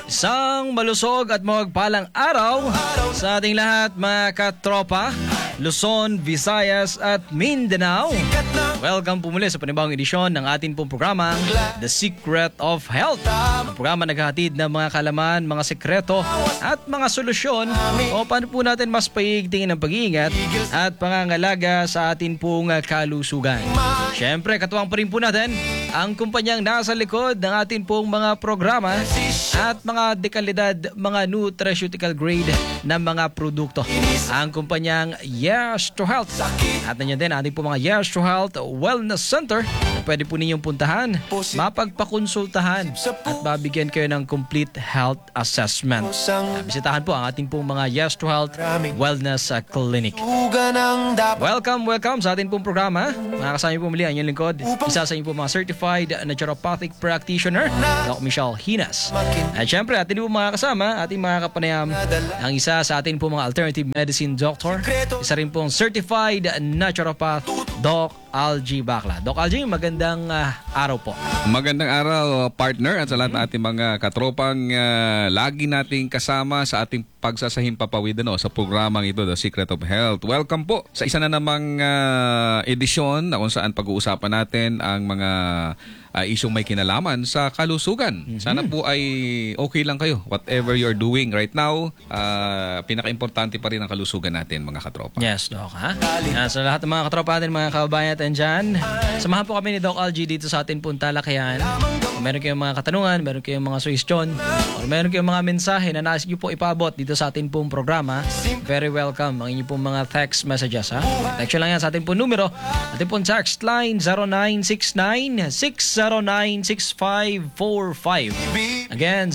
Isang malusog at mapagpalang araw sa ating lahat mga katropa, Luzon, Visayas at Mindanao. Welcome po muli sa panibagong edisyon ng ating pong programang The Secret of Health. Ang programa naghahatid ng mga kalaman, mga sekreto at mga solusyon o paano po natin mas paigtingin ang pag-iingat at pangangalaga sa ating pong kalusugan. Siyempre, katuwang pa rin po natin ang kumpanyang nasa likod ng ating pong mga programa at mga dekalidad, mga nutraceutical grade na mga produkto. Ang kumpanyang Yes to Health. At nandiyan din ating po mga Yes to Health Wellness Center na pwede po ninyong puntahan, mapagpakonsultahan at mabigyan kayo ng complete health assessment. Bisitahan po ang ating pong mga Yes to Health Wellness Clinic. Welcome sa ating pong programa. Mga kasama po muli ang inyong lingkod. Isa sa inyong po mga certified naturopathic practitioner, Doc Michelle Hinas. At syempre, atin po mga kasama, ating mga kapanayam, ang isa sa atin po mga alternative medicine doctor, isa rin pong certified naturopath, Doc Algie Bacla. Doc Algie, magandang araw po. Magandang araw, partner, at sa lahat ng ating mga katropang lagi nating kasama sa ating pagsasahimpapawid sa programang ito, The Secret of Health. Welcome po sa isa na namang edisyon na kung saan pag-uusapan natin ang mga isyong may kinalaman sa kalusugan. Sana po ay okay lang kayo. Whatever you're doing right now, pinaka-importante pa rin ang kalusugan natin, mga katropa. Yes, Doc. Sa lahat ng mga katropa natin, mga kababayan natin dyan, samahan po kami ni Doc Algie dito sa ating pong talakayan. Kung meron kayong mga katanungan, meron kayong mga suggestion, o meron kayong mga mensahe na nais nyo po ipabot dito sa ating pong programa, very welcome ang inyong pong mga text messages. Text lang yan sa ating pong numero. Ating pong text line 0969-609-6545. Again,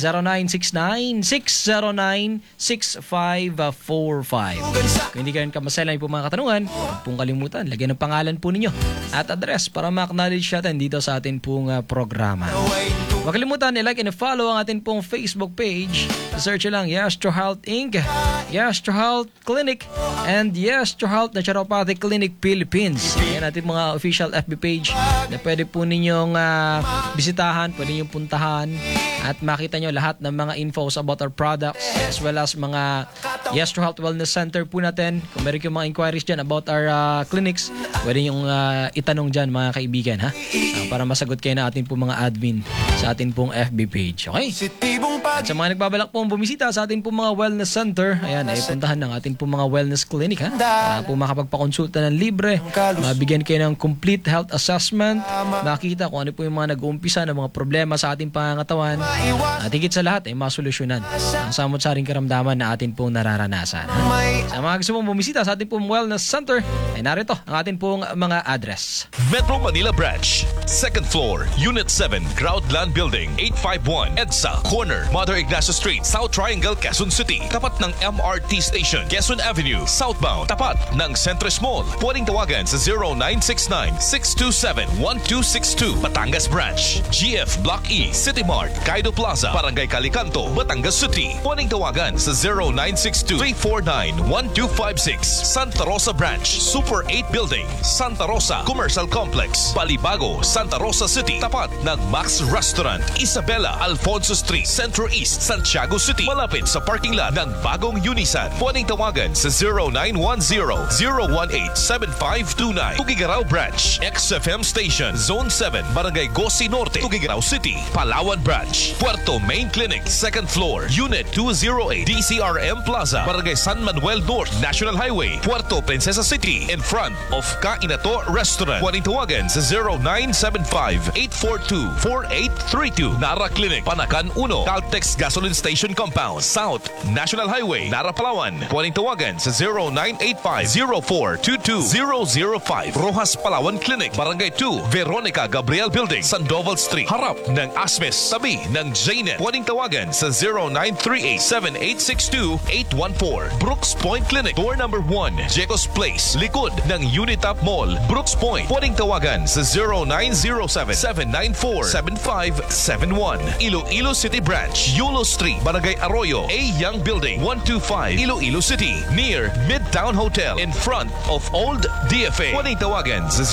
0969-609-6545. Kung hindi kayo kamaselan po mga katanungan, huwag pong kalimutan, lagyan ng pangalan po ninyo at address para ma-acknowledge natin dito sa ating pong programa. Huwag kalimutan i-like and follow ang ating pong Facebook page. Search lang Yes to Health Inc., Yes to Health Clinic, and Yes to Health Naturopathic Clinic Philippines. Yan ating mga official FB page na pwede po ninyong bisitahan, pwede ninyong puntahan at makita nyo lahat ng mga infos about our products as well as mga Yes to Health Wellness Center po natin. Kung meron kayong mga inquiries dyan about our clinics, pwede nyong itanong dyan mga kaibigan para masagot kayo na ating po mga admin sa ating pong FB page. Okay? At sa mga nagbabalak pong bumisita sa ating pong mga wellness center, ayan, ay puntahan ng ating pong mga wellness clinic para po makapagpakonsulta ng libre, mabigyan kayo ng complete health assessment, makita kung ano po yung mga nag-uumpisa ng mga problema sa ating pangangatawan, at higit sa lahat ay masolusyonan ang samot-saring karamdaman na atin pong nararanasan. Sa mga gusto mong bumisita sa ating pong wellness center, ay narito ang ating pong mga address. Metro Manila Branch, 2nd floor, Unit 7, Groundland Building, 851 EDSA, corner, Mother Ignacio Street, South Triangle, Quezon City. Tapat ng MRT Station, Quezon Avenue, southbound. Tapat ng Centris Mall. Pwedeng tawagan sa 0969-627-1262. Batangas Branch, GF Block E, City Mart, Kaido Plaza, Barangay Calicanto, Batangas City. Pwedeng tawagan sa 0962-349-1256. Santa Rosa Branch, Super 8 Building, Santa Rosa Commercial Complex, Balibago, Santa Rosa City. Tapat ng Max Restaurant, Isabela, Alfonso Street, Centro East, Santiago City. Malapit sa parking lot ng bagong Unisan. Pwedeng tawagan sa 0910-018-7529. Tugigaraw Branch, XFM Station, Zone 7, Barangay Gosi Norte, Tugigaraw City. Palawan Branch, Puerto Main Clinic, 2nd floor, Unit 208, DCRM Plaza, Barangay San Manuel North, National Highway, Puerto Princesa City, in front of Kainato Restaurant. Pwedeng tawagan sa 0975-842-4832. Nara Clinic, Panakan 1, Caltex Gasoline Station Compound, South, National Highway, Nara, Palawan. Pwedeng tawagan sa 0985-0422-005. Rojas Palawan Clinic, Barangay 2, Veronica Gabriel Building, Sandoval Street, harap ng ASMES, tabi ng JNet. Pwedeng tawagan sa Brooks Point Clinic, door number 1, Jecos Place, likod ng Unitop Mall, Brooks Point. Pwedeng tawagan sa 0907-794-7571. Iloilo City Branch, Yulo Street, Barangay Arroyo, A. Young Building, 125, Iloilo City, near Midtown Hotel, in front of Old DFA. Pwedeng tawagan sa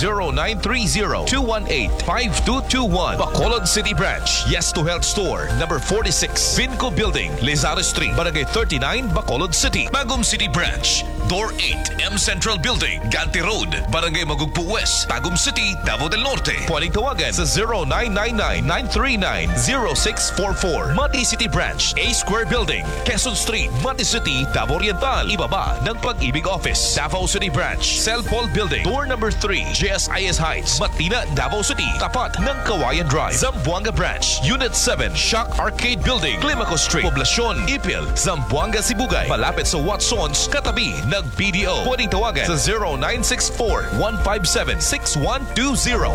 0930-218-5221. Bacolod City Branch, Yes to Health Store, number 46, Vinco Building, Lizardo Street, Barangay 39, Bacolod City. Bagum City Branch, Door 8, M Central Building, Ganti Road, Barangay Magugpo West, Tagum City, Davao del Norte. Pwedeng tawagan sa 0999-939-0644. Mati City Branch, A Square Building, Quezon Street, Mati City, Davao Oriental. Ibaba ng Pag-ibig Office. Davao City Branch, Cell Paul Building, door number 3, JSIS Heights, Matina, Davao City, tapat ng Kawayan Drive. Zamboanga Branch, Unit 7, Shock Arcade Building, Climaco Street, Poblacion, Ipil, Zamboanga, Sibugay, malapit sa Watsons, katabi ng BDO. Pwedeng tawagan sa 0964-157-6120.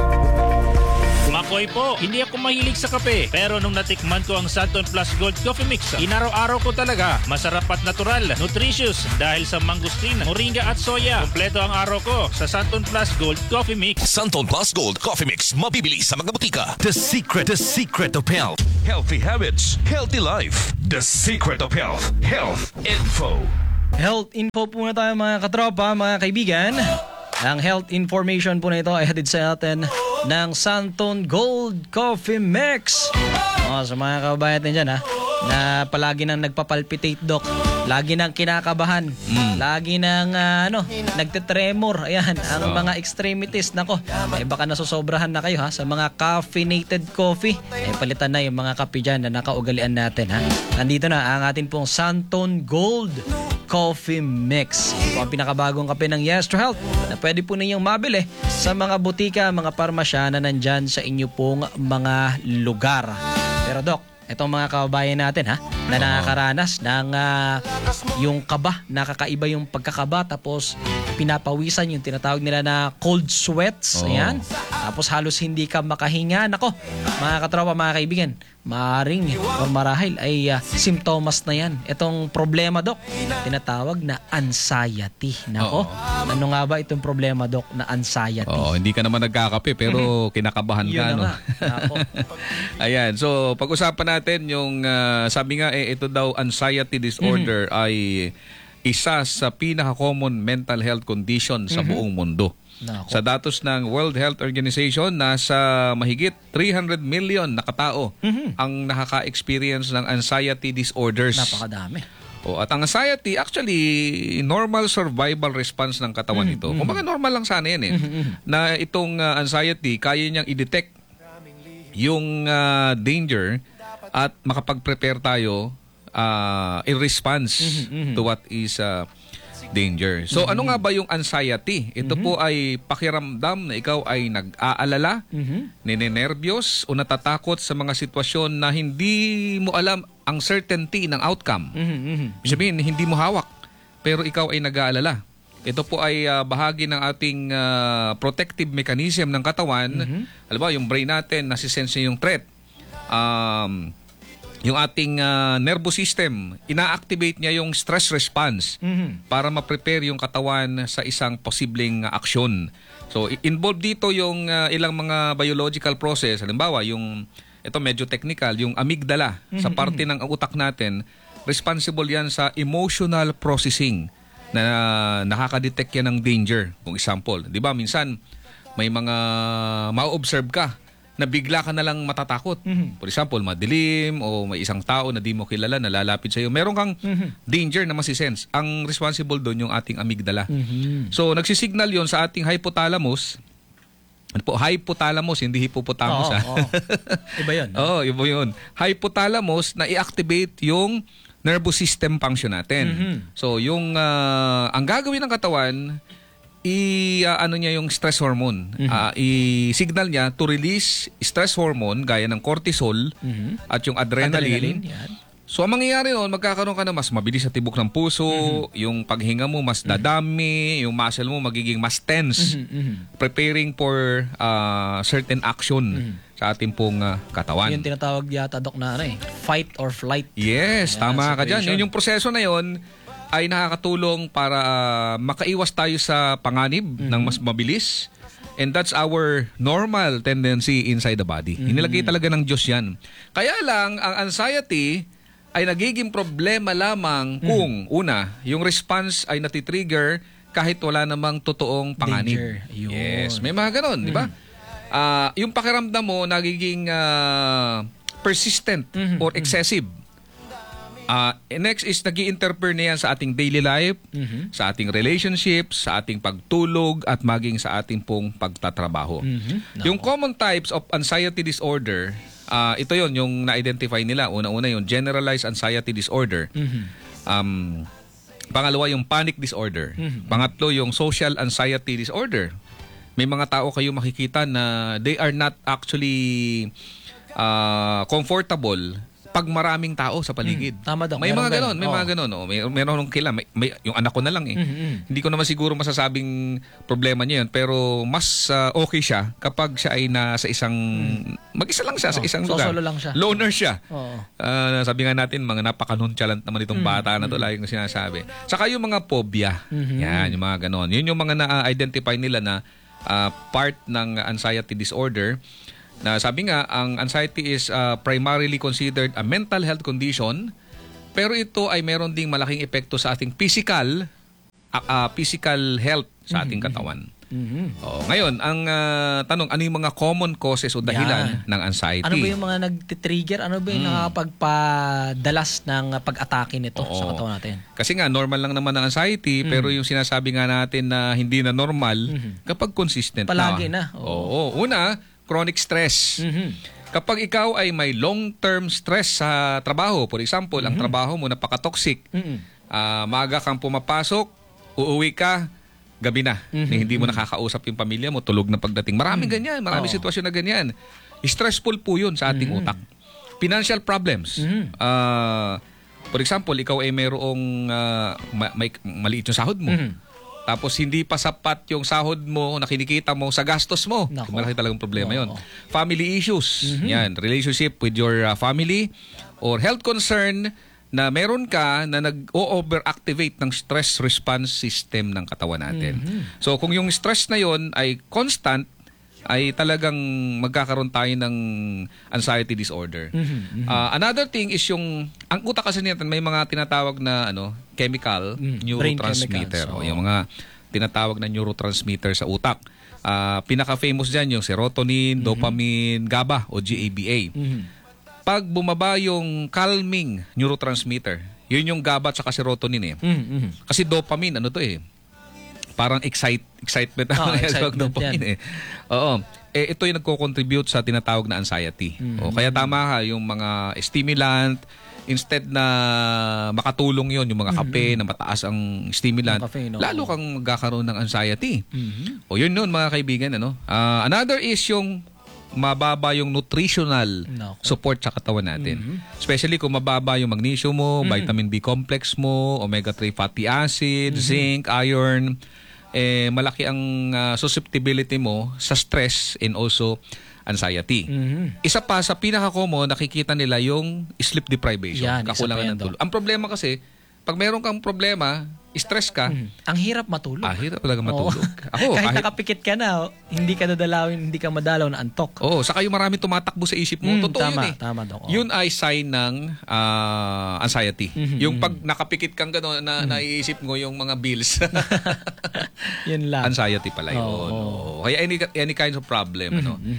Makoy po, hindi ako mahilig sa kape. Pero nung natikman ko ang Santon Plus Gold Coffee Mix, inaraw-araw ko talaga. Masarap at natural, nutritious dahil sa mangustin, moringa at soya. Kompleto ang araw ko sa Santon Plus Gold Coffee Mix. Santon Plus Gold Coffee Mix, mabibili sa mga butika. The secret of health. Healthy habits, healthy life. The secret of health. Health info. Health info po na tayo mga katropa, mga kaibigan. Ang health information po na ito ay hatid sa atin ng Santon Gold Coffee Mix. Sa mga kababayan natin dyan na palagi nang nagpapalpitate, Doc. Lagi nang kinakabahan. Lagi nang nagtetremor. Ayan, ang mga extremities. Nako, baka nasusobrahan na kayo sa mga caffeinated coffee. Palitan na yung mga kape dyan na nakaugalian natin. Nandito na ang atin pong Santon Gold Coffee Mix. Ito ang pinakabagong kape ng Yes to Health na pwede po ninyong mabili sa mga butika, mga parmasya na nandyan sa inyo pong mga lugar. Pero Doc, itong mga kababayan natin na nakakaranas ng yung kaba, nakakaiba yung pagkakaba, tapos pinapawisan yung tinatawag nila na cold sweats. Ayan. Tapos halos hindi ka makahinga. Nako, mga katropa, mga kaibigan, maaring o marahil ay simptomas na yan. Itong problema, Doc, tinatawag na anxiety. Nako, ano nga ba itong problema, Doc, na anxiety? Hindi ka naman nagkakape pero kinakabahan ka. Yun na nga. Ayan, so pag-usapan natin yung sabi nga ito daw anxiety disorder ay isa sa pinaka-common mental health condition sa buong mundo. Sa datos ng World Health Organization, nasa mahigit 300 million na katao ang nakaka-experience ng anxiety disorders. Napakadami. At ang anxiety, actually, normal survival response ng katawan ito. Kumbaga normal lang sana yan na itong anxiety, kaya niyang i-detect yung danger at makapag-prepare tayo in response to what is danger. So ano nga ba yung anxiety? Ito po ay pakiramdam na ikaw ay nag-aalala, ninenervyos o natatakot sa mga sitwasyon na hindi mo alam ang certainty ng outcome. Ibig sabihin, hindi mo hawak pero ikaw ay nag-aalala. Ito po ay bahagi ng ating protective mechanism ng katawan. Alam ba, yung brain natin nasisense yung threat. Yung ating nervous system, ina-activate niya yung stress response para ma-prepare yung katawan sa isang posibleng aksyon. So, involved dito yung ilang mga biological process. Halimbawa, ito medyo technical, yung amygdala sa parte ng utak natin, responsible yan sa emotional processing na nakaka-detect yan ng danger. Kung example, di ba, minsan may mga ma-observe ka na bigla ka na lang matatakot. For example, madilim o may isang tao na di mo kilala na lalapit sa iyo. Meron kang danger na masisense. Ang responsible doon yung ating amygdala. So, nagsisignal yon sa ating hypothalamus. Ano po? Hypothalamus, hindi hippopotamus. Iba yun. Iba yun. Hypothalamus na i-activate yung nervous system function natin. So, yung ang gagawin ng katawan, ano niya yung stress hormone. I-signal niya to release stress hormone gaya ng cortisol at yung adrenaline. So, ang mangyayari noon, magkakaroon ka na mas mabilis sa tibok ng puso, yung paghinga mo mas dadami, yung muscle mo magiging mas tense, preparing for certain action sa ating pong katawan. Yung tinatawag yata, Dok, na fight or flight. Yes, tama ka dyan. situation. Yung proseso na yon ay nakakatulong para makaiwas tayo sa panganib ng mas mabilis. And that's our normal tendency inside the body. Inilagay talaga ng Diyos yan. Kaya lang, ang anxiety ay nagiging problema lamang kung, una, yung response ay natitrigger kahit wala namang totoong panganib. Danger. Ayun. Yes, may mga ganon, di ba? Yung pakiramdam mo nagiging persistent or excessive. Next is nag-i-interfere na yan sa ating daily life, sa ating relationships, sa ating pagtulog, at maging sa ating pong pagtatrabaho. Yung common types of anxiety disorder, ito yon yung na-identify nila. Una-una yung generalized anxiety disorder. Pangalawa yung panic disorder. Pangatlo yung social anxiety disorder. May mga tao kayo makikita na they are not actually comfortable pag maraming tao sa paligid. Tama daw. May Meron mga ganon, may ganun. mga ganon. Meron nung kila, yung anak ko na lang eh. Hindi ko naman siguro masasabing problema niya yun, pero mas okay siya kapag siya ay nasa isang, mag-isa lang siya sa isang lugar. Solo lang siya. Loner siya. Oo. Sabi nga natin, mga napaka-nonchalant naman itong bata na to, lagi kong sinasabi. Saka yung mga phobia. Yan, yung mga ganon. Yun yung mga na-identify nila na part ng anxiety disorder. Na sabi nga, ang anxiety is primarily considered a mental health condition, pero ito ay meron ding malaking epekto sa ating physical health sa ating katawan. Ngayon, ang tanong, ano yung mga common causes o dahilan ng anxiety? Ano ba yung mga nagtitrigger? Ano ba yung nakapagpadalas ng pag-atake nito sa katawan natin? Kasi nga, normal lang naman ang anxiety, pero yung sinasabi nga natin na hindi na normal, kapag consistent Palagi na. Oo. Una, chronic stress. Kapag ikaw ay may long-term stress sa trabaho, for example, ang trabaho mo napaka-toxic, maaga kang pumapasok, uuwi ka, gabi na. Hindi mo nakakausap yung pamilya mo, tulog na pagdating. Maraming ganyan, maraming sitwasyon na ganyan. Stressful po yun sa ating utak. Financial problems. For example, ikaw ay mayroong may maliit yung sahod mo. Tapos hindi pa sapat yung sahod mo na kinikita mo sa gastos mo. Nako. Malaki talagang problema yon. Family issues. Yan, relationship with your family or health concern na meron ka na nag-overactivate ng stress response system ng katawan natin. So kung yung stress na yon ay constant, ay talagang magkakaroon tayo ng anxiety disorder. Another thing is yung, ang utak kasi natin may mga tinatawag na chemical, neurotransmitter. chemicals, Yung mga tinatawag na neurotransmitter sa utak. Pinaka-famous dyan yung serotonin, dopamine, GABA o GABA. Pag bumaba yung calming neurotransmitter, yun yung GABA at saka serotonin eh. Kasi dopamine, parang excitement excitement dopamine eh. Oo. Ito yung nagko-contribute sa tinatawag na anxiety. Kaya tama ka, yung mga stimulant, instead na makatulong yon yung mga kape na mataas ang stimulant, Caffeine, lalo kang magkakaroon ng anxiety. Yun mga kaibigan. Another is yung mababa yung nutritional support sa katawan natin. Especially kung mababa yung magnesium mo, vitamin B complex mo, omega-3 fatty acid, zinc, iron, malaki ang susceptibility mo sa stress and also anxiety. Isa pa sa pinaka-common, nakikita nila yung sleep deprivation, Yan, kakulangan ng tulog. Ang problema kasi, pag meron kang problema, stress ka, ang hirap matulog. hirap talaga matulog. Kahit nakapikit ka na, hindi ka madalaw na antok. Saka yung marami tumatakbo sa isip mo. Totoo tama, yun eh. Tama, Dok. Yun ay sign ng anxiety. Yung pag nakapikit kang gano'n, naiisip mo yung mga bills. Yun lang. Anxiety pala yun. Kaya any kinds of problem.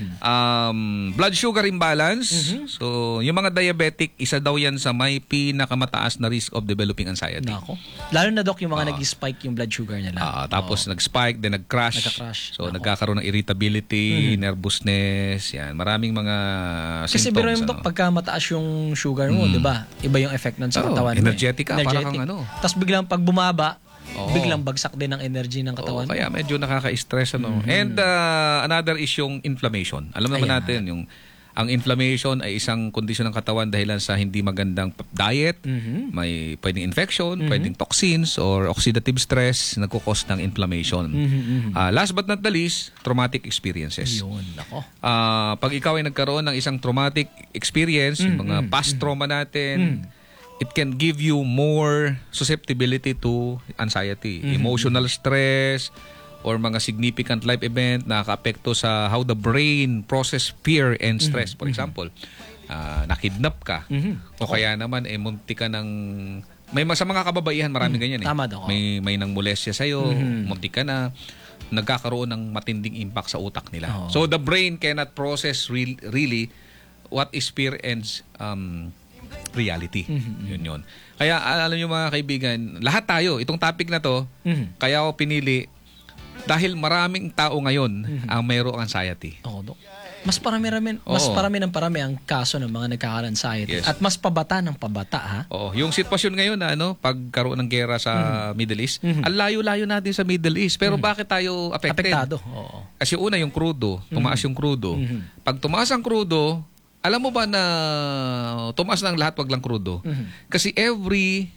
Blood sugar imbalance. So, yung mga diabetic, isa daw yan sa may pinakamataas na risk of developing anxiety. Nako. Lalo na, Dok, yung mga nag-spike yung blood sugar nila. Tapos nag-spike, then nag-crash. So, nagkakaroon ng irritability, nervousness, yan. Maraming mga Kasi symptoms. biro yung, Dok, pagka mataas yung sugar mo, di ba? Iba yung effect nun sa katawan mo. Energetic ka, para kang Tapos biglang pag bumaba, biglang bagsak din ang energy ng katawan mo. Kaya medyo nakaka-stress. And another is yung inflammation. Alam naman natin, yung Ang inflammation ay isang kondisyon ng katawan dahilan sa hindi magandang diet, may pwedeng infection, pwedeng toxins or oxidative stress nagkukos ng inflammation. Last but not the least, traumatic experiences. Yun, ako. Pag ikaw ay nagkaroon ng isang traumatic experience, yung mga past trauma natin, it can give you more susceptibility to anxiety, emotional stress, or mga significant life event na nakaka-apekto sa how the brain process fear and stress. For example, nakidnap ka, o kaya naman munti ka ng... sa mga kababaihan, maraming ganyan eh. Tama daw. May nang molestia sa'yo, munti ka na, nagkakaroon ng matinding impact sa utak nila. So the brain cannot process really what is fear and reality. Yun. Kaya alam niyo mga kaibigan, lahat tayo, itong topic na to, kaya ako pinili dahil maraming tao ngayon ang mayroong anxiety. Oo, Dok. Mas parami ng parami ang kaso ng mga nagkaka-anxiety. Yes. At mas pabata ng pabata, ha? Oo, yung sitwasyon ngayon na pagkaroon ng gera sa Middle East, ang layo-layo natin sa Middle East. Pero bakit tayo affected? Apektado. Oo. Kasi una yung crudo, tumaas yung crudo. Pag tumaas ang crudo, alam mo ba na tumaas ng lahat, wag lang crudo? Kasi every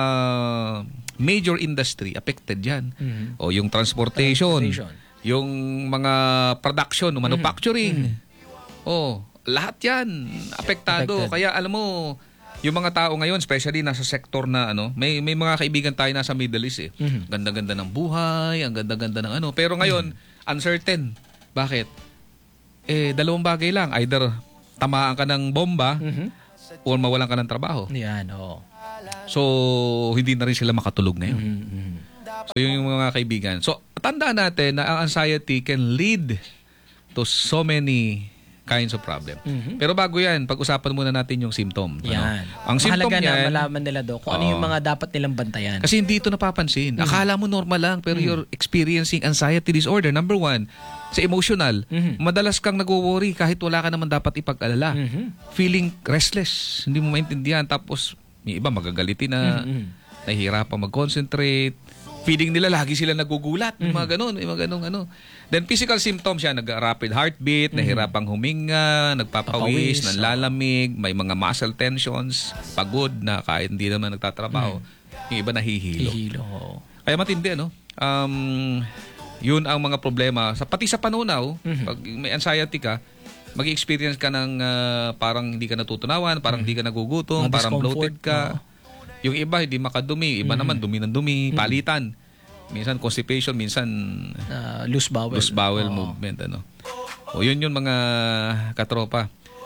major industry affected yan. O yung transportation, yung mga production, manufacturing. Lahat yan apektado. Kaya alam mo, yung mga tao ngayon, especially nasa sektor na may mga kaibigan tayo nasa Middle East eh. Ganda-ganda ng buhay, ang ganda-ganda ng pero ngayon, uncertain. Bakit? Dalawang bagay lang. Either tamaan ka ng bomba or mawalan ka ng trabaho. Yan, oo. So, hindi na rin sila makatulog ngayon. So, yun yung mga kaibigan. So, tandaan natin na ang anxiety can lead to so many kinds of problem. Pero bago yan, pag-usapan muna natin yung symptom. Yan. Ang symptom mahalaga yan, na malaman nila, Dok, kung ano yung mga dapat nilang bantayan. kasi hindi ito napapansin. Akala mo normal lang, pero you're experiencing anxiety disorder. Number one, sa emotional, madalas kang nag-worry kahit wala ka naman dapat ipag-alala. Feeling restless, hindi mo maintindihan. Tapos, yung iba magagalitin na, nahihirapan mag-concentrate. Feeling nila lagi sila nagugulat. Yung mga ganun. Then physical symptoms siya, nag-rapid heartbeat, nahihirapang huminga, nagpapawis, nanlalamig, may mga muscle tensions, pagod na kahit hindi naman nagtatrabaho. Yung iba nahihilo. Kaya matindi, yun ang mga problema. Pati sa panunaw, pag may anxiety ka, mag-experience ka ng parang hindi ka natutunawan, parang hindi ka nagugutom, parang bloated ka. Yung iba hindi makadumi, iba naman dumi ng dumi, palitan. Minsan constipation, minsan loose bowel. Movement. O yun mga katropa.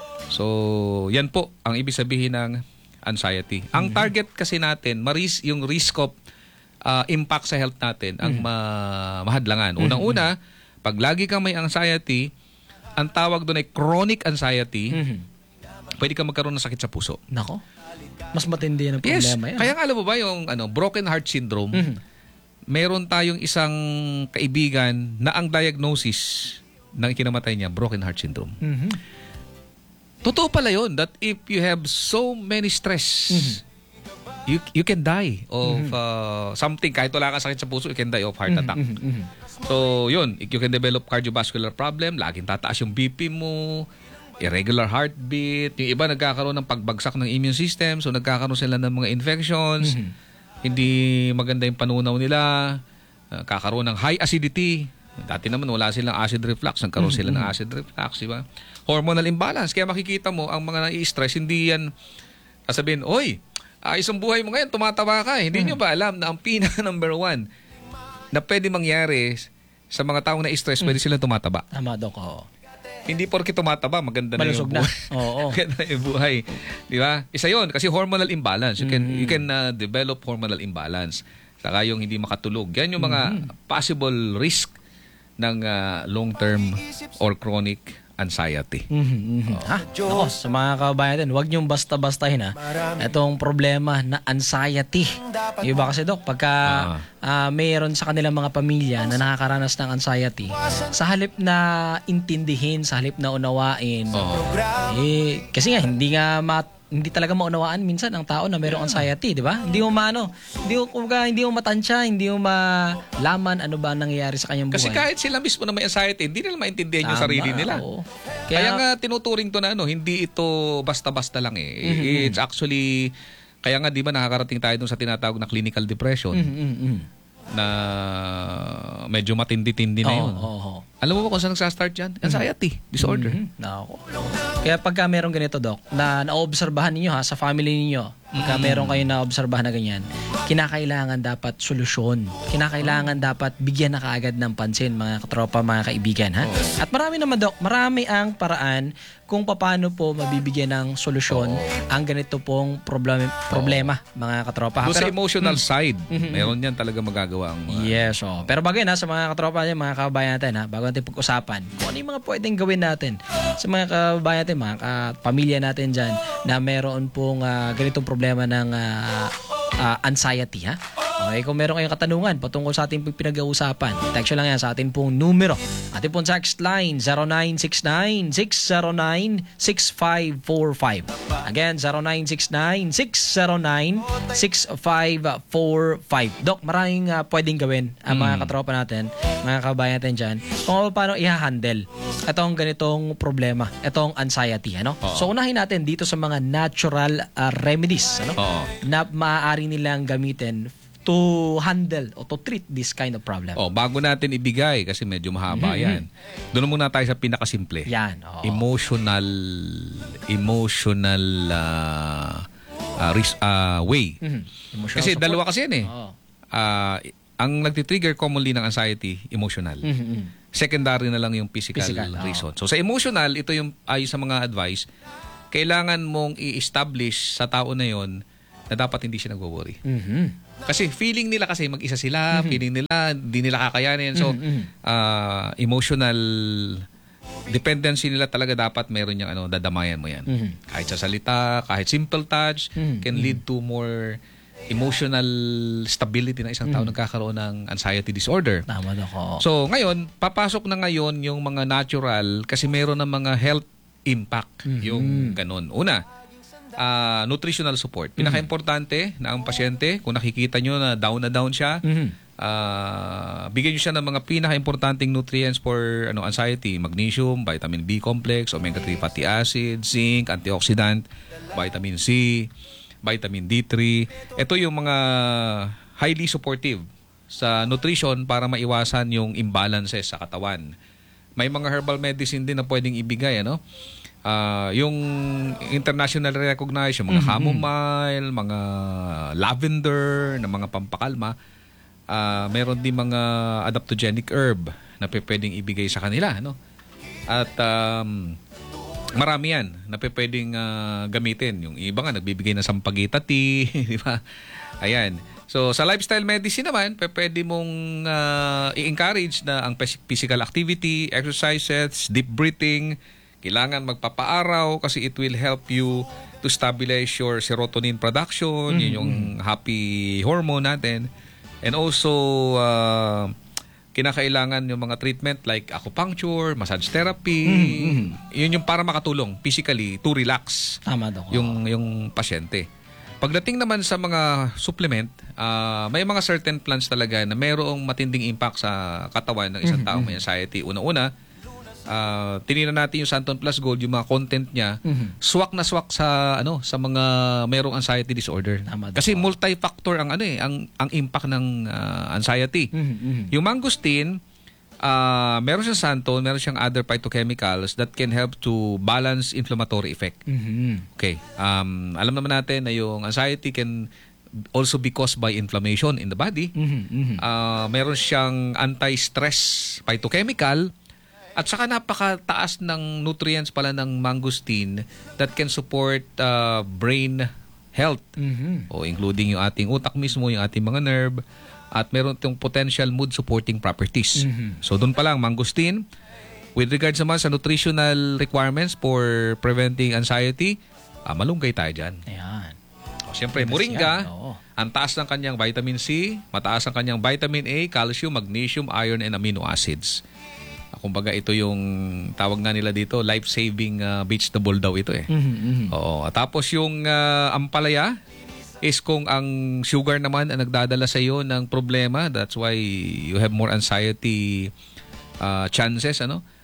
So, yan po ang ibig sabihin ng anxiety. Ang target kasi natin, yung risk of impact sa health natin, ang mahadlangan. Unang-una, pag lagi kang may anxiety, ang tawag doon ay chronic anxiety, pwede ka magkaroon ng sakit sa puso. Nako. Mas matindi ang problema yan. Kaya alam mo ba yung broken heart syndrome? Meron tayong isang kaibigan na ang diagnosis ng kinamatay niya, broken heart syndrome. Totoo pala yun that if you have so many stress, you can die of something. Kahit wala kang sakit sa puso, you can die of heart attack. So, yun. You can develop cardiovascular problem. Laging tataas yung BP mo. Irregular heartbeat. Yung iba nagkakaroon ng pagbagsak ng immune system. So, nagkakaroon sila ng mga infections. Hindi maganda yung panunaw nila. Kakaroon ng high acidity. Dati naman wala silang acid reflux. Nagkaroon sila ng acid reflux. Diba? Hormonal imbalance. Kaya makikita mo, ang mga nai-stress, hindi yan sabihin, oy, ayos ang buhay mo ngayon, tumataba ka. Hindi nyo ba alam na ang number one na pwede mangyari sa mga taong na-stress, pwede silang tumataba. Tama, Dok. Hindi porke tumataba, maganda na yung malusog buhay. Oo. Maganda na yung buhay. Di ba? Isa yun, kasi hormonal imbalance. You can develop hormonal imbalance. Saka yung hindi makatulog. Yan yung mga possible risk ng long-term or chronic anxiety. Ako, sa mga kababayan din, huwag niyong basta-bastahin itong problema na anxiety. Yung iba kasi, Dok, pagka mayroon sa kanilang mga pamilya na nakakaranas ng anxiety, sa halip na intindihin, sa halip na unawain, kasi nga, hindi talaga maunawaan minsan ang tao na mayroong anxiety, di ba? Hindi mo matansya, hindi mo malaman ano ba nangyayari sa kanyang buhay. Kasi kahit sila mismo na may anxiety, hindi nila maintindihan yung sarili nila. Kaya nga tinuturing to na hindi ito basta-basta lang eh. It's actually, kaya nga di ba nakakarating tayo dun sa tinatawag na clinical depression na medyo matindi-tindi na yun. Alam mo ba kung saan nagsastart yan? Anxiety disorder. Nako. Kaya pagka meron ganito, Doc, na naobserbahan ninyo sa family ninyo, pagka meron kayo naobserbahan na ganyan, kinakailangan dapat solusyon. Kinakailangan dapat bigyan na kaagad ng pansin, mga katropa, mga kaibigan. At marami naman, Doc, marami ang paraan kung paano po mabibigyan ng solusyon ang ganito pong problema, mga katropa. Doon sa emotional side, meron yan talaga magagawa ang yes, Pero bago yun, sa mga katropa niya, mga kababayan natin, bago natin pag-usapan, kung ano yung mga pwedeng gawin natin sa mga kababayan natin, mga pamilya natin dyan, na meron pong ganitong problema ng anxiety, Okay, kung meron kayong katanungan patungkol sa ating pinag-uusapan, text lang yan sa ating pong numero. Ating pong text line, 0969-609-6545. Again, 0969-609-6545. Doc, maraming pwedeng gawin ang mga katropa natin, mga kabayan natin dyan, kung paano i-handle itong ganitong problema, itong anxiety. So, unahin natin dito sa mga natural remedies na maaari nilang gamitin to handle o to treat this kind of problem. Bago natin ibigay, kasi medyo mahaba yan, doon muna tayo sa pinakasimple. Yan. Emotional way. Kasi dalawa kasi yan ang nagtitrigger commonly ng anxiety, emotional. Secondary na lang yung physical reason. So sa emotional, ito yung ayon sa mga advice, kailangan mong i-establish sa tao na yon na dapat hindi siya nagwo-worry. Kasi feeling nila kasi mag-isa sila, feeling nila hindi nila kakayanin. So emotional dependency nila talaga dapat meron yung dadamayan mo yan. Kahit sa salita, kahit simple touch can lead to more emotional stability ng isang tao nagkakaroon ng anxiety disorder. Tama ako. So ngayon, papasok na ngayon yung mga natural kasi meron ng mga health impact yung ganun. Una, nutritional support. Pinaka-importante na ang pasyente, kung nakikita nyo na down siya, bigyan nyo siya ng mga pinaka-importanting nutrients for anxiety, magnesium, vitamin B complex, omega-3 fatty acid, zinc, antioxidant, vitamin C, vitamin D3. Ito yung mga highly supportive sa nutrition para maiwasan yung imbalances sa katawan. May mga herbal medicine din na pwedeng ibigay, yung internationally recognized, yung mga chamomile, mga lavender, na mga pampakalma, meron din mga adaptogenic herb na pwedeng ibigay sa kanila. At marami yan na pwedeng gamitin. Yung iba nga, nagbibigay ng sampagita tea, di ba? Ayan. So, sa lifestyle medicine naman, pwede mong i-encourage na ang physical activity, exercises, deep breathing. Kailangan magpapaaraw kasi it will help you to stabilize your serotonin production, yun yung happy hormone natin. And also, kinakailangan yung mga treatment like acupuncture, massage therapy. Yun yung para makatulong physically to relax yung pasyente. Pagdating naman sa mga supplement, may mga certain plants talaga na mayroong matinding impact sa katawan ng isang tao may anxiety. Una-una, tinignan natin yung Santon Plus Gold, yung mga content niya, swak na swak sa sa mga mayroong anxiety disorder. Kasi multi-factor ang ang impact ng anxiety. Yung mangosteen, meron siyang santon, meron siyang other phytochemicals that can help to balance inflammatory effect. Okay. Alam naman natin na yung anxiety can also be caused by inflammation in the body. Meron siyang anti-stress phytochemical. At saka napakataas ng nutrients pala ng mangosteen that can support brain health. O including yung ating utak mismo, yung ating mga nerve, at meron itong potential mood supporting properties. So doon pa lang, mangosteen. With regards naman sa nutritional requirements for preventing anxiety, malunggay tayo dyan. Ayan. Siyempre, moringa, ang taas ng kanyang vitamin C, mataas ang kanyang vitamin A, calcium, magnesium, iron, and amino acids. Kumbaga ito yung tawag nga nila dito, life-saving vegetable daw ito eh. Oo. Tapos yung ampalaya is kung ang sugar naman ang nagdadala sa iyo ng problema, that's why you have more anxiety chances,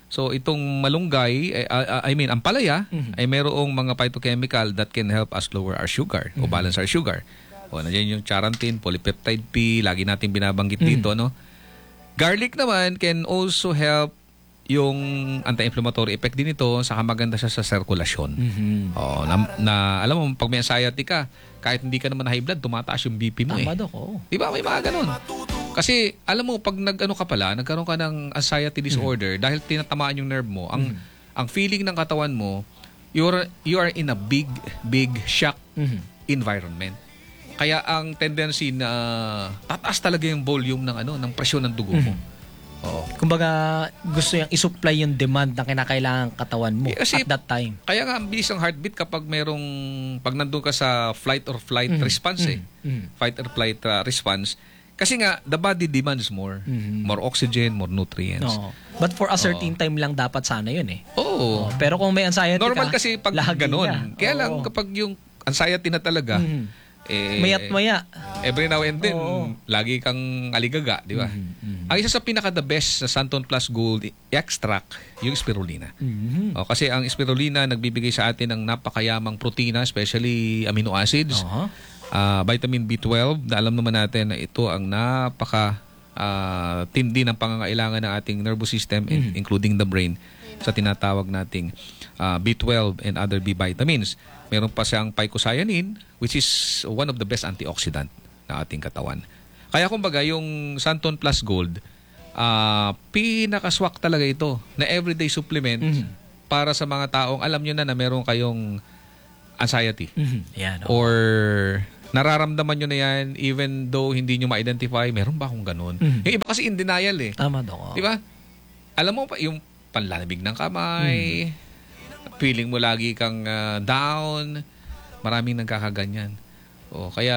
So itong malunggay, ang palaya, ay merong mga phytochemical that can help us lower our sugar o balance our sugar. O nandiyan yung charantin, polypeptide P, lagi natin binabanggit dito, no? Garlic naman can also help yung anti-inflammatory effect din ito, saka maganda siya sa sirkulasyon. Oh, alam mo, pag may anxiety ka, kahit hindi ka naman high blood, tumataas yung BP mo. Tama, Dok. Oo. Di ba? May mga ganun. Kasi, alam mo, pag nagkaroon ka ng anxiety disorder, dahil tinatamaan yung nerve mo, ang feeling ng katawan mo, you are in a big shock environment. Kaya ang tendency na tataas talaga yung volume ng presyon ng dugo mo. Oo. Kumbaga, gusto niyang isupply yung demand na kinakailangan katawan mo Kasi, at that time. Kaya nga, ang bilis ang heartbeat pag nandun ka sa fight or flight response Fight or flight response. Kasi nga, the body demands more. More oxygen, more nutrients. No. But for a certain time lang dapat sana yun eh. Oo. Pero kung may anxiety Normal ka, kasi pag lagi ganun. ka. Kaya lang, kapag yung anxiety na talaga, Mayat maya. every now and then, lagi kang aligaga, di ba? Ang isa sa pinaka-the best sa Santon Plus Gold extract, yung spirulina. Kasi ang spirulina nagbibigay sa atin ng napakayamang protina, especially amino acids, vitamin B12, na alam naman natin na ito ang tindi ng pangangailangan ng ating nervous system, including the brain, sa tinatawag nating B12 and other B vitamins. Meron pa siyang phycocyanin, which is one of the best antioxidant na ating katawan. Kaya kumbaga, yung Santon Plus Gold, pinakaswak talaga ito na everyday supplement para sa mga taong alam nyo na meron kayong anxiety. Yan, Or nararamdaman nyo na yan even though hindi nyo ma-identify, meron ba akong ganun? Yung iba kasi in denial eh. Tama, Dok. Di ba? Alam mo pa, yung panlalabig ng kamay, feeling mo lagi kang down, maraming nagkakaganyan. Kaya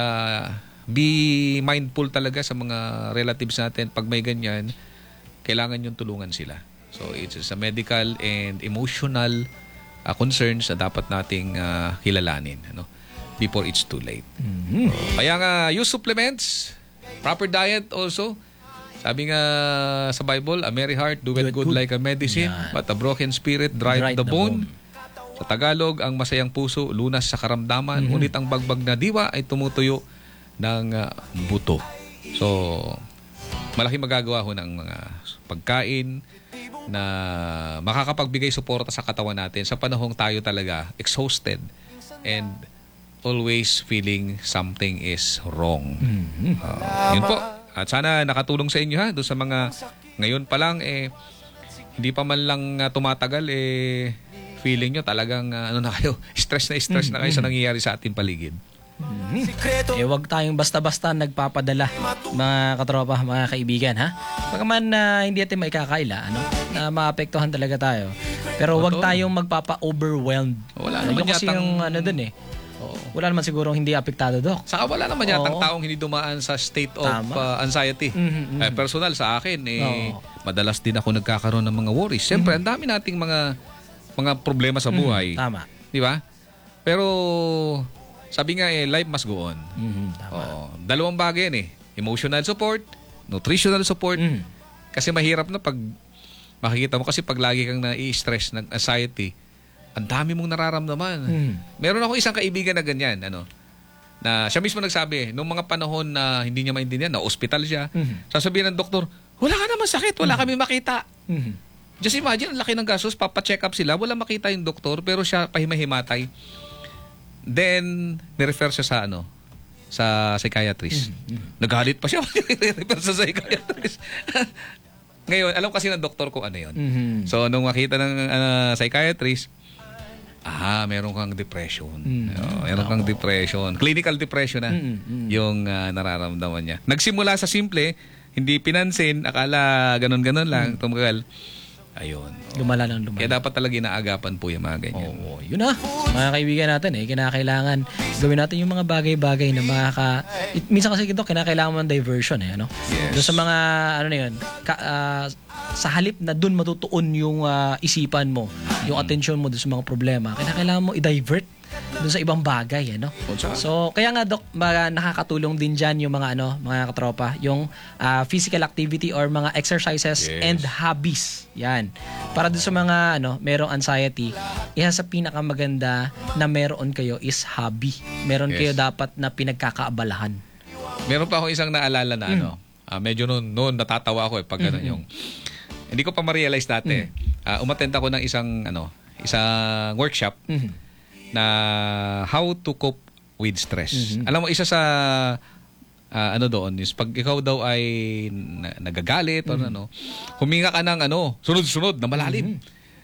be mindful talaga sa mga relatives natin. Pag may ganyan, kailangan yung tulungan sila. So it's a medical and emotional concerns na dapat nating kilalanin before it's too late. Kaya nga, use supplements, proper diet also. Sabi nga sa Bible, a merry heart doeth good like a medicine, but a broken spirit drieth the bone. Sa Tagalog, ang masayang puso, lunas sa karamdaman, ngunit ang bagbag na diwa ay tumutuyo ng buto. So, malaki magagawa ho ng mga pagkain na makakapagbigay suporta sa katawan natin sa panahong tayo talaga exhausted and always feeling something is wrong. Yun po. At sana nakatulong sa inyo doon sa mga ngayon pa lang hindi pa man lang tumatagal feeling nyo talagang na kayo, stress na kayo sa nangyayari sa ating paligid. Wag tayong basta-basta nagpapadala, mga katropa, mga kaibigan, ha? Bagaman hindi natin maikakaila, na maapektuhan talaga tayo. Pero wag tayong magpapa-overwhelmed. Wala naman kasi yung dun wala naman siguro hindi apektado, Dok. Saka wala naman yatang taong hindi dumaan sa state of anxiety. Personal sa akin, madalas din ako nagkakaroon ng mga worries. Siyempre, ang dami nating mga problema sa buhay. Tama. Di ba? Pero, sabi nga life must go on. Tama. Dalawang bagay yan emotional support, nutritional support. Kasi mahirap na pag makikita mo kasi pag lagi kang na-i-stress ng anxiety, ang dami mong nararamdaman. Meron ako isang kaibigan na ganyan, na siya mismo nagsabi, nung mga panahon na hindi niya maintindihan, na hospital siya, sasabihin ng doktor, wala ka naman sakit, wala kami makita. Just imagine, ang laki ng gastos, papacheck up sila, wala makita yung doktor, pero siya pahimahimatay. Then, nirefer siya sa psychiatrist. Nagalit pa siya, nirefer sa psychiatrist. Ngayon, alam kasi ng doktor kung ano yun. So, nung makita ng psychiatrist, meron kang depression. Meron kang depression. Clinical depression yung nararamdaman niya. Nagsimula sa simple, hindi pinansin, akala ganun-ganun lang, tumagal. Ayun. Lumala ng lumala. Kaya dapat talaga inaagapan po yung mga ganyan. Yun na. Mga kaibigan natin, kinakailangan gawin natin yung mga bagay-bagay na minsan kasi ito, kinakailangan mo ng diversion. Yes. Doon sa mga, sa halip na doon matutuon yung isipan mo, yung attention mo doon sa mga problema, kinakailangan mo i-divert dun sa ibang bagay, ano? So, kaya nga Doc, nakakatulong din dyan yung mga katropa, yung physical activity or mga exercises and hobbies. Yan. Para dun sa mga merong anxiety, isa sa pinakamaganda na meron kayo is hobby. Meron kayo dapat na pinagkakaabalahan. Meron pa akong isang naalala na medyo noon natatawa ako pag yung hindi ko pa ma-realize dati. Umattend ako ng isang workshop na how to cope with stress. Alam mo, isa sa doon is pag ikaw daw ay nagagalit o huminga ka ng sunod-sunod na malalim.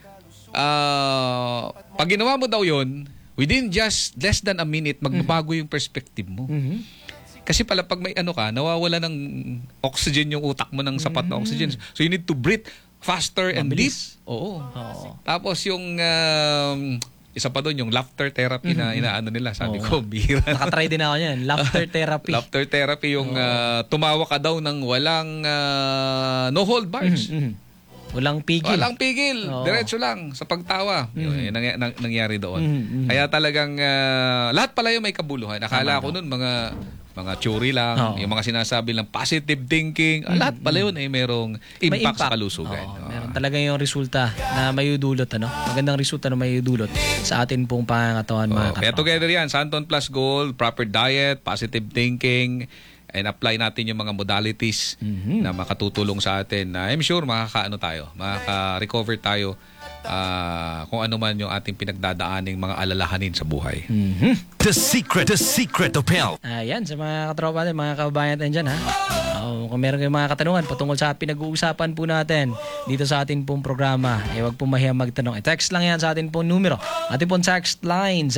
Pag ginawa mo daw yun, within just less than a minute, magbabago yung perspective mo. Kasi pala pag may nawawala ng oxygen yung utak mo ng sapat na oxygen. So you need to breathe faster and deep. Oo. Tapos yung isa pa doon, yung laughter therapy na inaano nila. Sabi ko, bihira. Nakatry din ako yan. Laughter therapy. Laughter therapy, yung tumawa ka daw ng walang no hold bars. Walang pigil. Walang pigil. Diretso lang sa pagtawa. Yun, nangyari doon. Kaya talagang lahat pala yung may kabuluhan. Akala ko noon mga theory lang, yung mga sinasabi lang positive thinking, lahat pala yun ay merong impact sa kalusugan. Meron talaga yung resulta na mayudulot, magandang resulta na mayudulot sa atin pong pangangatawan, mga katropa. Kaya together yan, Santon Plus Gold, proper diet, positive thinking, and apply natin yung mga modalities na makatutulong sa atin. I'm sure makaka-recover tayo kung ano man yung ating pinagdadaaning mga alalahanin sa buhay. The secret of health. Ayan, sa mga katropa natin, mga kababayan natin dyan, ha? Kung meron kayong mga katanungan patungkol sa pinag-uusapan po natin dito sa atin pong programa, huwag po mahiyang magtanong. I-text lang yan sa atin pong numero. Atin pong text line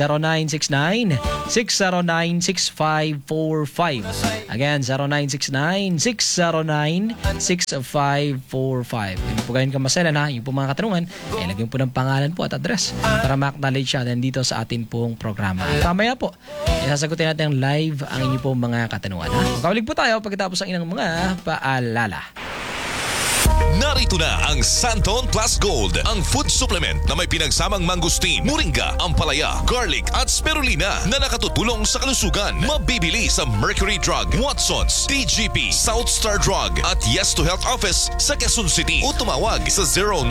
0969-609-6545. Again, 0969-609-6545. Hindi po gawin kamaselan, ha? Yung po mga katanungan, lagyan po ng pangalan po at address para ma-acknowledge natin dito sa atin pong programa. Mamaya po, isasagutin natin live ang inyo pong mga katanungan. Magkaulig po tayo pagkatapos ang inang mga paalala. Narito na ang Santon Plus Gold, ang food supplement na may pinagsamang mangustin, moringa, ampalaya, garlic at spirulina na nakatutulong sa kalusugan. Mabibili sa Mercury Drug, Watson's, TGP, South Star Drug at Yes to Health Office sa Quezon City o tumawag sa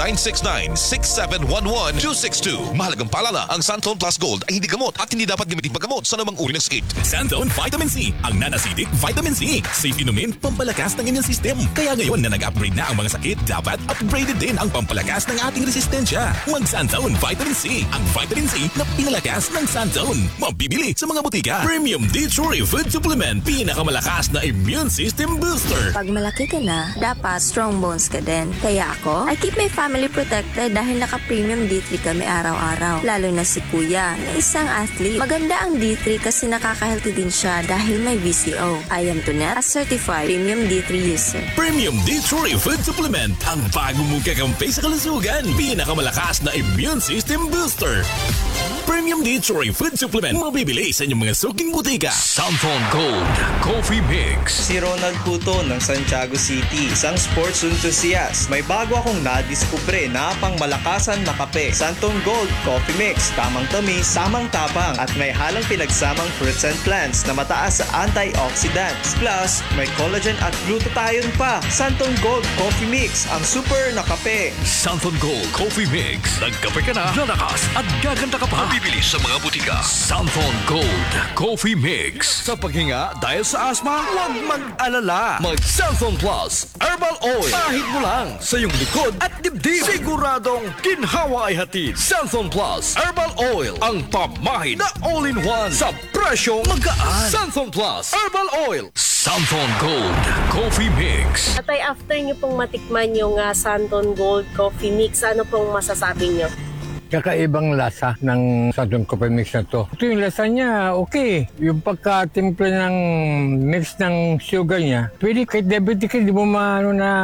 0969-6711-262. Mahalagang paalala, ang Santon Plus Gold ay hindi gamot at hindi dapat gamitin paggamot sa namang uri ng sakit. Santon Vitamin C, ang non-acidic vitamin C. Safe inumin, pampalakas ng inyong system. Kaya ngayon na nag-upgrade na ang mga sakit, dapat upgraded din ang pampalakas ng ating resistensya. Mag-Santon Vitamin C, ang vitamin C na pinalakas ng Santon. Mabibili sa mga butika. Premium D3 Food Supplement, pinakamalakas na immune system booster. Pag malaki ka na, dapat strong bones ka din. Kaya ako, I keep my family protected dahil naka-premium D3 kami araw-araw. Lalo na si Kuya, na isang athlete. Maganda ang D3 kasi nakaka-healthy din siya dahil may VCO. I am Tunet, a certified premium D3 user. Premium D3 Food Supplement, ang bago mong kakampi sa kalusugan. Pinakamalakas na immune system booster. Premium D3 Food Supplement, mabibili sa inyong mga suking butika. Santon Gold Coffee Mix. Si Ronald Puto ng Santiago City, isang sports enthusiast. May bago akong nadiskubre na pangmalakasan na kape. Santon Gold Coffee Mix, tamang tamis, samang tapang at may halang pinagsamang fruits and plants na mataas sa antioxidants. Plus, may collagen at glutathione pa. Santon Gold Coffee Mix, ang super na kape. Santon Gold Coffee Mix. Nagkape ka na, lalakas at gaganda ka pa. Mabibili sa mga butika. Santon Gold Coffee Mix. Sa paghinga dahil sa asma, huwag mag-alala. Mag-Santon Plus Herbal Oil. Kahit mo lang sa iyong likod at dibdib. Siguradong ginhawa ay hatid. Santon Plus Herbal Oil. Ang pamahid na all-in-one sa presyong magaan. Santon Plus Herbal Oil. Santon Gold Coffee Mix. At ay after nyo pong matikman yung Santon Gold Coffee Mix, ano pong masasabi nyo? Kakaibang lasa ng Santon Coffee Mix na to. Ito yung lasa niya, okay. Yung pagkatimpla ng mix ng sugar niya, pwede kahit diabetic, hindi mo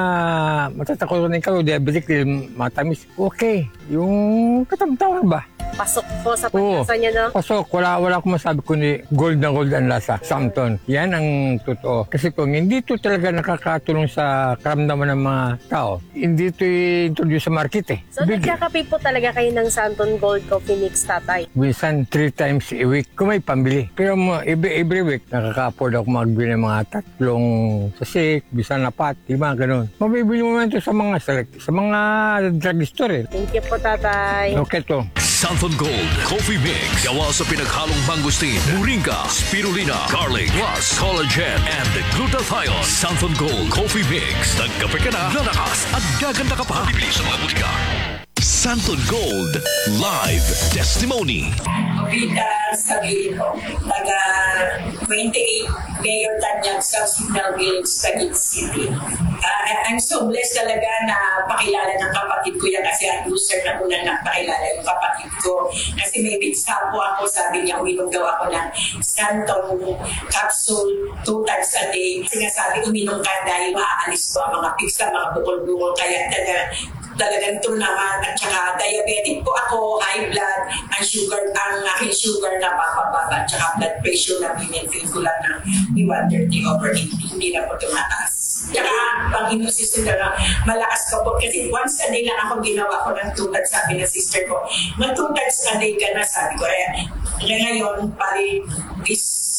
matatakotan ikaw, diabetic, matamis. Okay. Yung katamtawa ba? Pasok po sa Oo. panlasa niya, no? Pasok, wala akong masabi kundi gold na gold ang lasa. Samton. Yan ang totoo. Kasi kung hindi ito talaga nakakatulong sa karamdaman ng mga tao, hindi ito i-introduce sa market eh. So, nagkakape po talaga kayo ng Santon Gold Coffee Mix, tatay? Minsan 3 times a week kung may pambili. Pero every week, nakaka-afford ako magbili ng mga 3 sasik, bisan na pat, 5, ganun. Mabibili mo man ito sa mga drugstore eh. Thank you po, tatay. Okay to. Santon Gold Coffee Mix. Gawa sa pinaghalong mangustin, moringa, spirulina, garlic, plus collagen and glutathione. Santon Gold Coffee Mix. Nagkape ka na, lalakas at gaganda ka pa. Bibili sa mga butika. Santon Gold Live Testimony. Rita Sabino, taga 28 Mayor Tanyag sa Signal Village, Taguig City. I'm so blessed talaga na pakilala ng kapatid ko yan kasi ang user na unang napakilala yung kapatid ko. Kasi may bitsa po ako, sabi niya, uminom daw ako ng Santon capsule 2 times a day. Sinasabi, uminom ka dahil maaalis po ang mga pigsa, mga bukol-bukol. Kaya talagang ito naman. At saka diabetic po ako, high blood, ang aking sugar na papababa, at saka blood pressure na pinenfil ko lang ng 130/80, hindi na po tumataas. Tsaka pag inusisin na malakas ka po, kasi once a day lang ako ginawa ko ng 2 times, sabi ng sister ko, mag 2 times a day ka na, sabi ko. Kaya ngayon, pari is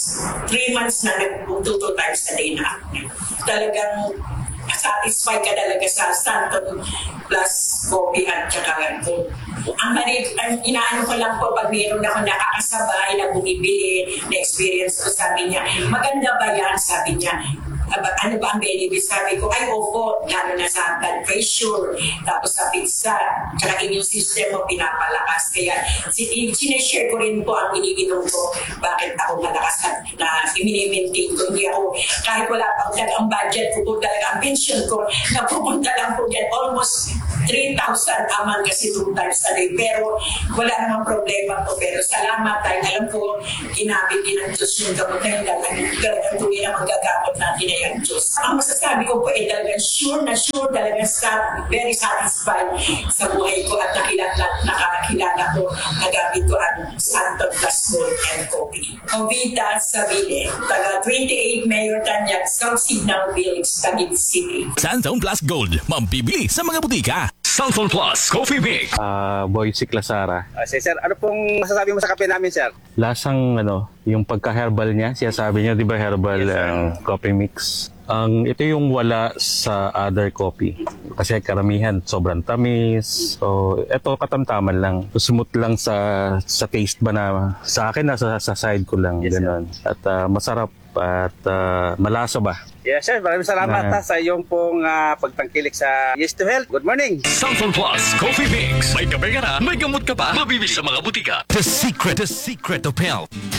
3 months na nag-2 times a day na. Talagang satisfied ka talaga sa Santon plus coffee at saka gold. Ang inaano ko lang po pag mayroon ako nakakasabay na bumibili, na-experience ko, sabi niya, maganda ba yan? Sabi niya, ano ba ang benefit? Sabi ko, ay opo, lalo na sa blood pressure, tapos sa pizza, tsaka immune system mo pinapalakas. Kaya sineshare ko rin po ang iniinom ko, bakit ako malakas na i-maintain ko. Hindi ako, kahit wala pang ang budget ko po talaga, ang pension ko, napupunta lang po dyan, almost 3,000 amang kasi 2 times a day. Pero wala namang problema po. Pero salamat dahil alam ko, ginamit din ng Diyos yung gamot na yun. Talagang tuloy na magagamot natin na yung Diyos. Ang masasabi ko po ay talagang sure, talagang very satisfied sa buhay ko at nakakilala ko, nagamit ko ang Santon Plus Gold and Coffee. Ovita Sabine, taga 28 Mayor Tanyag, South Signal Village, Taguig City. Santon Plus Gold, mambibili sa mga butika. Santon Plus Coffee Mix. Boysic Lasara. Sir, ano pong masasabi mo sa kape namin, sir? Lasang yung pagka-herbal niya, siya sabi niya, di ba herbal coffee mix. Ito yung wala sa other coffee. Kasi karamihan, sobrang tamis. So, ito katamtaman lang. Smooth lang sa taste ba na sa akin, sa side ko lang. Ganun. At masarap at malasa ba? Yes, sir. Maraming salamat sa iyong pong pagtangkilik sa Yes to Health. Good morning. Santon Plus Coffee Mix. May kape ka na, may gamot ka pa. Mabibili sa mga butika. The secret of health.